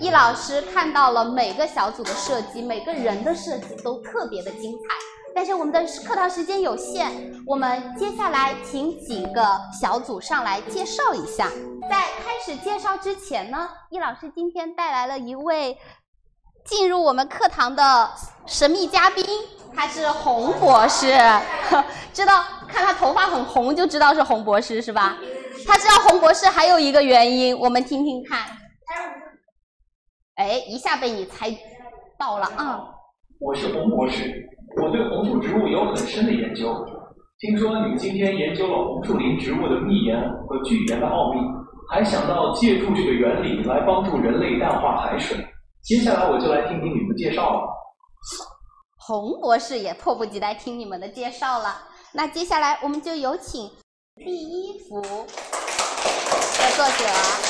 易老师看到了每个小组的设计，每个人的设计都特别的精彩。但是我们的课堂时间有限，我们接下来请几个小组上来介绍一下。在开始介绍之前呢，易老师今天带来了一位进入我们课堂的神秘嘉宾，他是洪博士。知道看他头发很红就知道是洪博士是吧？他知道洪博士还有一个原因，我们听听看。哎，一下被你猜到了啊！ 我是洪博士，我对红树植物有很深的研究。听说你们今天研究了红树林植物的密盐和聚盐的奥秘，还想到借助这个原理来帮助人类淡化海水。接下来我就来听听你们介绍了。 洪博士也迫不及待听你们的介绍了。那接下来我们就有请第一幅的作者。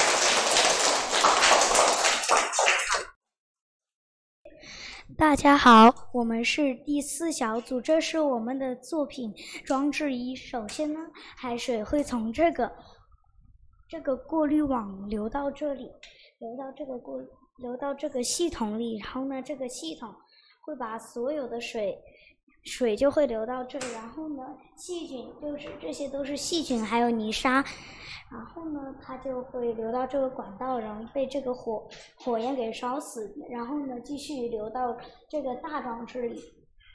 大家好，我们是第4小组，这是我们的作品装置1。首先呢，海水会从这个过滤网流到这里，流到这个系统里，然后呢，这个系统会把所有的水就会流到这里，然后呢，细菌就是这些都是细菌，还有泥沙，然后呢，它就会流到这个管道，然后被这个火焰给烧死，然后呢，继续流到这个大装置里。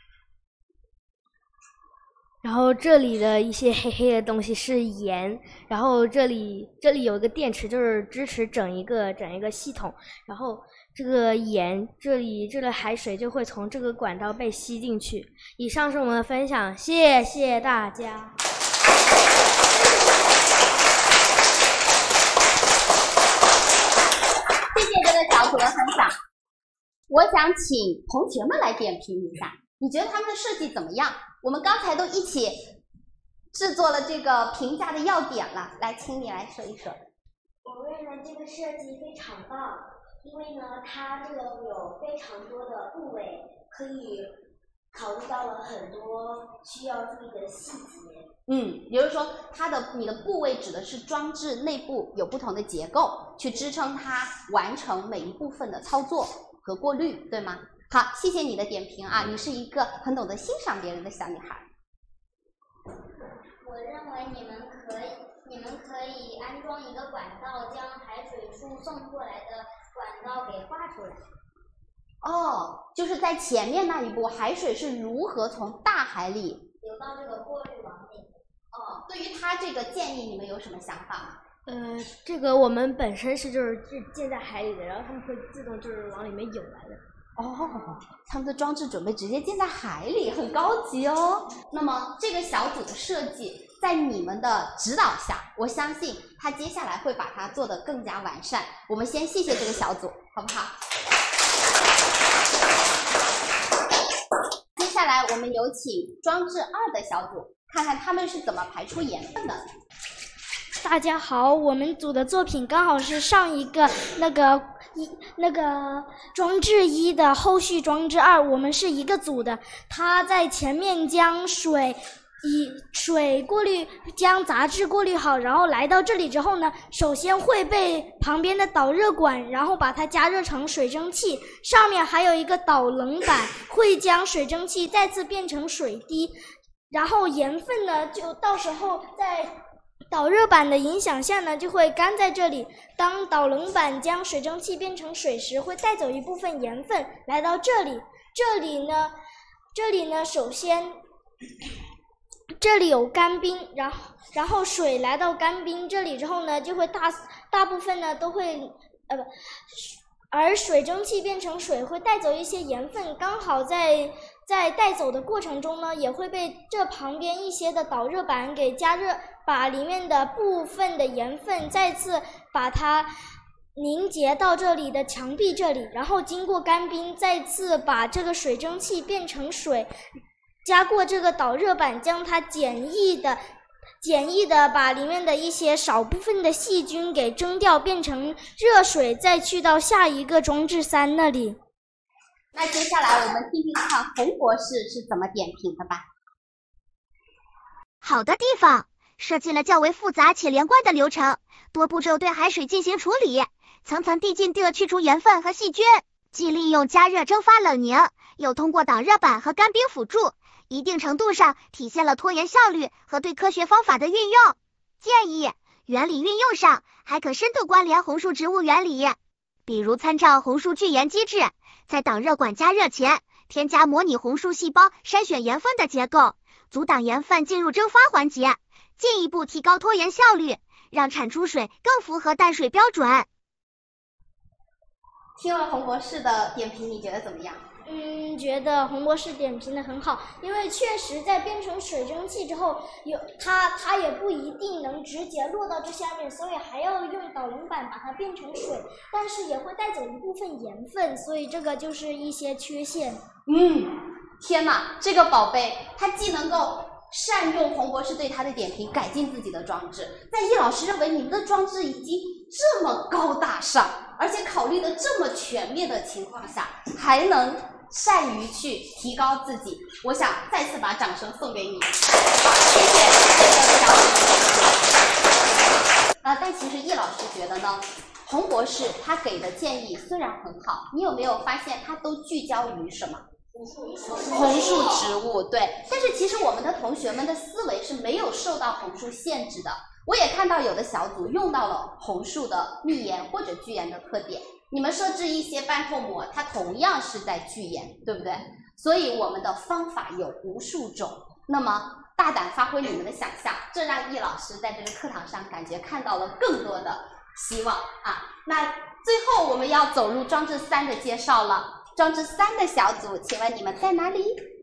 然后这里的一些黑黑的东西是盐，然后这里有一个电池，就是支持整一个系统。然后这个盐，这里海水就会从这个管道被吸进去。以上是我们的分享，谢谢大家。 谢谢这个小组的分享。我想请同学们来点评一下，你觉得他们的设计怎么样？我们刚才都一起制作了这个评价的要点了，来，请你来说一说。 我认为这个设计非常棒，因为呢，它这个有非常多的部位，可以考虑到了很多需要注意的细节。 比如说你的部位指的是装置内部有不同的结构，去支撑它完成每一部分的操作和过滤，对吗？好，谢谢你的点评啊，你是一个很懂得欣赏别人的小女孩。 我认为你们可以安装一个管道，将海水输送过来的管道给画出来。 哦，就是在前面那一步，海水是如何从大海里流到这个过滤网里。 哦，对于他这个建议，你们有什么想法吗？ 这个我们本身是建在海里的，然后他们会自动就是往里面涌来的。 哦，他们的装置准备直接建在海里，很高级哦。那么这个小组的设计，在你们的指导下，我相信他接下来会把它做得更加完善。我们先谢谢这个小组，好不好？接下来我们有请装置2的小组，看看他们是怎么排出盐分的。 大家好，我们组的作品刚好是上一个那个装置1的后续装置2，我们是一个组的。他在前面将将杂质过滤好，然后来到这里之后呢，首先会被旁边的导热管，然后把它加热成水蒸气，上面还有一个导冷板，会将水蒸气再次变成水滴，然后盐分呢就到时候在导热板的影响下呢，就会干在这里。当导冷板将水蒸气变成水时，会带走一部分盐分来到这里。这里呢，首先这里有干冰，然后水来到干冰这里之后呢，就会大部分呢都会而水蒸气变成水会带走一些盐分，刚好在带走的过程中呢，也会被这旁边一些的导热板给加热，把里面的部分的盐分再次把它凝结到这里的墙壁这里，然后经过干冰再次把这个水蒸气变成水，加过这个导热板，将它简易的把里面的一些少部分的细菌给蒸掉，变成热水，再去到下一个装置3那里。 那接下来我们听听看洪博士是怎么点评的吧。 好的地方， 设计了较为复杂且连贯的流程，多步骤对海水进行处理，层层递进地去除盐分和细菌，既利用加热蒸发冷凝，又通过导热板和干冰辅助，一定程度上体现了拖延效率和对科学方法的运用。建议原理运用上还可深度关联红树植物原理，比如参照红树聚盐机制，在导热管加热前添加模拟红树细胞筛选盐分的结构，阻挡盐分进入蒸发环节，进一步提高拖延效率，让产出水更符合淡水标准。 听了洪博士的点评，你觉得怎么样？ 觉得洪博士点评的很好，因为确实在变成水蒸气之后，它也不一定能直接落到这下面，所以还要用导冷板把它变成水，但是也会带走一部分盐分，所以这个就是一些缺陷。 天哪，这个宝贝他既能够善用洪博士对他的点评，改进自己的装置，在易老师认为你们的装置已经这么高大上，而且考虑的这么全面的情况下，还能善于去提高自己，我想再次把掌声送给你。好，谢谢这个小但其实易老师觉得呢，洪博士他给的建议虽然很好，你有没有发现他都聚焦于什么？红树植物，对。但是其实我们的同学们的思维是没有受到红树限制的。我也看到有的小组用到了红树的密盐或者聚盐的特点，你们设置一些半透膜，它同样是在聚盐，对不对？所以我们的方法有无数种，那么大胆发挥你们的想象，这让易老师在这个课堂上感觉看到了更多的希望啊。那最后我们要走入装置3的介绍了。装置3的小组，请问你们在哪里？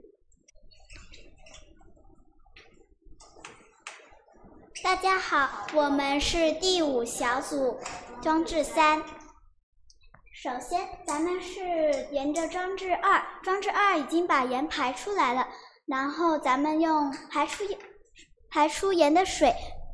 大家好，我们是第5小组，装置3。首先，咱们是沿着装置2，装置2已经把盐排出来了，然后咱们用排出盐的水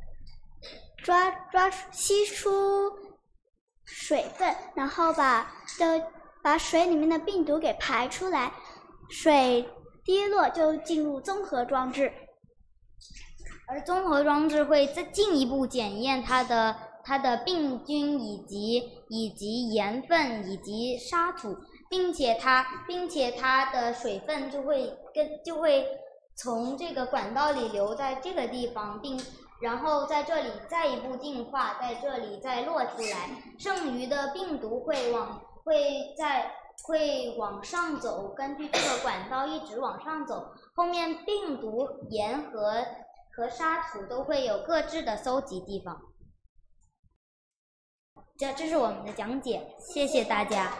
吸出水分，然后把水里面的病毒给排出来，水滴落就进入综合装置， 而综合装置会再进一步检验它的病菌以及盐分以及沙土，并且它的水分就会从这个管道里流在这个地方，然后在这里再一步净化，在这里再落出来，剩余的病毒会往上走，根据这个管道一直往上走，后面病毒、盐和沙土都会有各自的搜集地方。这是我们的讲解，谢谢大家。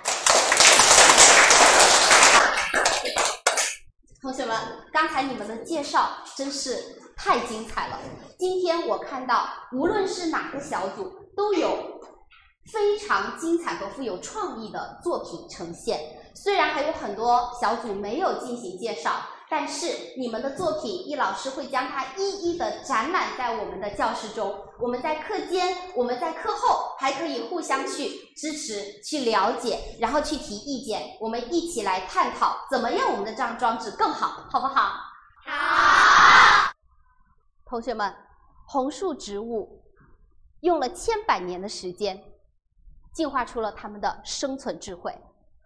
同学们，刚才你们的介绍真是太精彩了。今天我看到，无论是哪个小组，都有非常精彩和富有创意的作品呈现。虽然还有很多小组没有进行介绍，但是你们的作品，易老师会将它一一的展览在我们的教室中。我们在课间，我们在课后还可以互相去支持、去了解，然后去提意见。我们一起来探讨怎么让我们的这样装置更好，好不好？好。同学们，红树植物用了千百年的时间，进化出了它们的生存智慧。